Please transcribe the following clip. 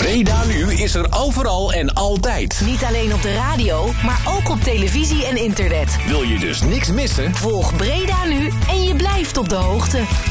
Breda Nu is er overal en altijd. Niet alleen op de radio, maar ook op televisie en internet. Wil je dus niks missen? Volg Breda Nu en je blijft op de hoogte.